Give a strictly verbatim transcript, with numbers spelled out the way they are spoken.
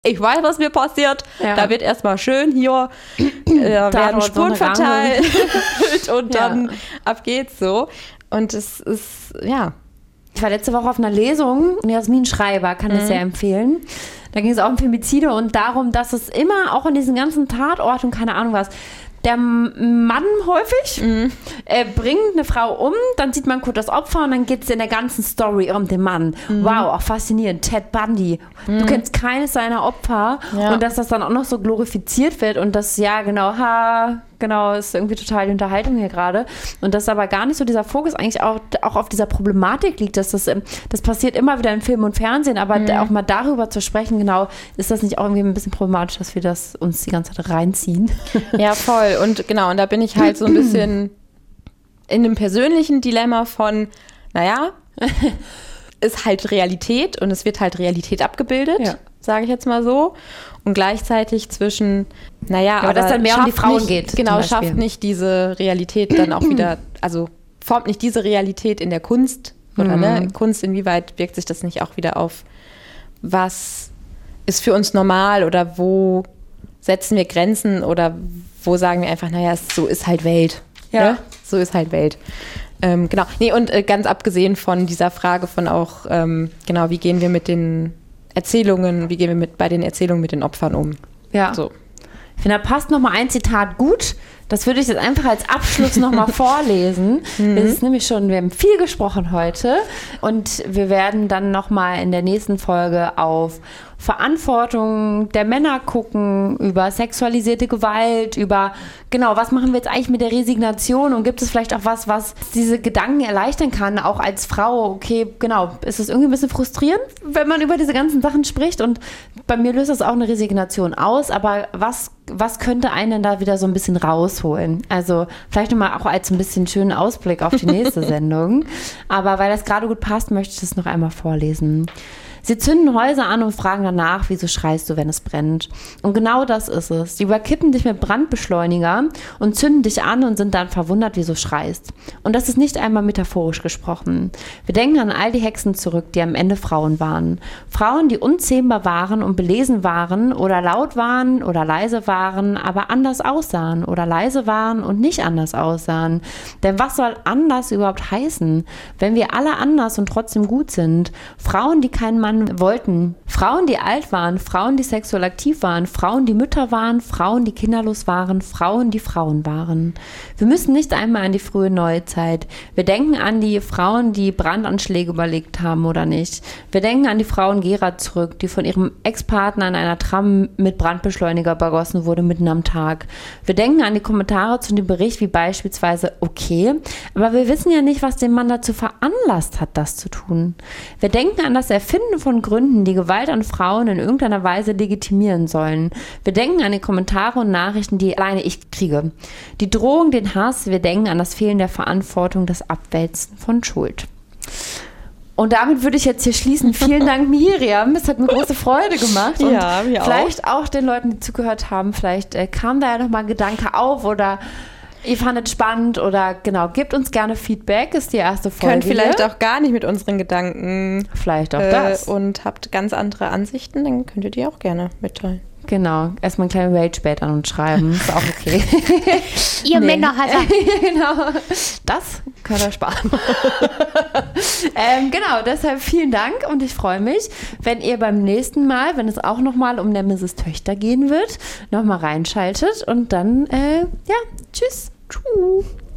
Ich weiß, was mir passiert. Ja. Da wird erstmal schön hier äh, werden Spuren so verteilt und dann ja. ab geht's so. Und es ist, ja. Ich war letzte Woche auf einer Lesung, Jasmin Schreiber kann das mhm. sehr empfehlen. Da ging es auch um Femizide und darum, dass es immer auch in diesen ganzen Tatorten, keine Ahnung was, der Mann häufig mhm. äh, bringt eine Frau um, dann sieht man kurz das Opfer und dann geht es in der ganzen Story um den Mann. Mhm. Wow, auch faszinierend. Ted Bundy. Mhm. Du kennst keines seiner Opfer ja. und dass das dann auch noch so glorifiziert wird und das, ja genau, ha, genau, ist irgendwie total die Unterhaltung hier gerade. Und dass aber gar nicht so dieser Fokus eigentlich auch, auch auf dieser Problematik liegt, dass das, das passiert immer wieder in Film und Fernsehen, aber mhm. auch mal darüber zu sprechen, genau, ist das nicht auch irgendwie ein bisschen problematisch, dass wir das uns die ganze Zeit reinziehen? Ja, voll. Und genau, und da bin ich halt so ein bisschen in einem persönlichen Dilemma von, naja, ist halt Realität und es wird halt Realität abgebildet, ja. sage ich jetzt mal so. Und gleichzeitig zwischen, naja, aber, aber dass dann mehr um die Frauen nicht, geht. Genau, schafft nicht diese Realität dann auch wieder, also formt nicht diese Realität in der Kunst oder mhm. ne, Kunst, inwieweit wirkt sich das nicht auch wieder auf, was ist für uns normal oder wo setzen wir Grenzen oder wo sagen wir einfach, naja, so ist halt Welt. Ja. Ne? So ist halt Welt. Ähm, genau. Nee, und äh, ganz abgesehen von dieser Frage von auch, ähm, genau, wie gehen wir mit den Erzählungen, wie gehen wir mit bei den Erzählungen mit den Opfern um? Ja. So. Ich finde, da passt noch mal ein Zitat gut. Das würde ich jetzt einfach als Abschluss noch mal vorlesen. Mhm. Das ist nämlich schon, wir haben viel gesprochen heute und wir werden dann noch mal in der nächsten Folge auf Verantwortung der Männer gucken, über sexualisierte Gewalt, über, genau, was machen wir jetzt eigentlich mit der Resignation und gibt es vielleicht auch was, was diese Gedanken erleichtern kann, auch als Frau, okay, genau, ist es irgendwie ein bisschen frustrierend, wenn man über diese ganzen Sachen spricht und bei mir löst das auch eine Resignation aus, aber was, was könnte einen da wieder so ein bisschen rausholen? Also vielleicht nochmal auch als ein bisschen schönen Ausblick auf die nächste Sendung, aber weil das gerade gut passt, möchte ich das noch einmal vorlesen. Sie zünden Häuser an und fragen danach, wieso schreist du, wenn es brennt? Und genau das ist es. Sie überkippen dich mit Brandbeschleuniger und zünden dich an und sind dann verwundert, wieso schreist. Und das ist nicht einmal metaphorisch gesprochen. Wir denken an all die Hexen zurück, die am Ende Frauen waren. Frauen, die unzähmbar waren und belesen waren oder laut waren oder leise waren, aber anders aussahen oder leise waren und nicht anders aussahen. Denn was soll anders überhaupt heißen, wenn wir alle anders und trotzdem gut sind? Frauen, die keinen Mann wollten. Frauen, die alt waren, Frauen, die sexuell aktiv waren, Frauen, die Mütter waren, Frauen, die kinderlos waren, Frauen, die Frauen waren. Wir müssen nicht einmal an die frühe Neuzeit. Wir denken an die Frauen, die Brandanschläge überlegt haben oder nicht. Wir denken an die Frau in Gera zurück, die von ihrem Ex-Partner in einer Tram mit Brandbeschleuniger übergossen wurde mitten am Tag. Wir denken an die Kommentare zu dem Bericht wie beispielsweise, okay, aber wir wissen ja nicht, was den Mann dazu veranlasst hat, das zu tun. Wir denken an das Erfinden von Gründen, die Gewalt an Frauen in irgendeiner Weise legitimieren sollen. Wir denken an die Kommentare und Nachrichten, die alleine ich kriege. Die Drohung, den Hass, wir denken an das Fehlen der Verantwortung, das Abwälzen von Schuld. Und damit würde ich jetzt hier schließen. Vielen Dank, Miriam. Es hat mir große Freude gemacht. Und ja, mir auch. Vielleicht auch den Leuten, die zugehört haben, vielleicht äh, kam da ja nochmal ein Gedanke auf oder ihr fandet spannend oder genau, gebt uns gerne Feedback, ist die erste Folge. Könnt vielleicht auch gar nicht mit unseren Gedanken vielleicht auch äh, das. Und habt ganz andere Ansichten, dann könnt ihr die auch gerne mitteilen. Genau, erstmal einen kleinen Rage später an uns schreiben, ist auch okay. Ihr nee. Männerhasser. Genau, das könnt ihr sparen. ähm, genau, deshalb vielen Dank und ich freue mich, wenn ihr beim nächsten Mal, wenn es auch nochmal um der Misses Töchter gehen wird, nochmal reinschaltet und dann, äh, ja, tschüss. Tschüss.